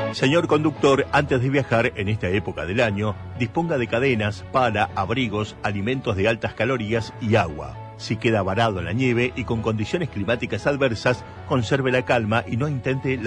Señor conductor, antes de viajar en esta época del año, disponga de cadenas, pala, abrigos, alimentos de altas calorías y agua. Si queda varado en la nieve y con condiciones climáticas adversas, conserve la calma y no intente la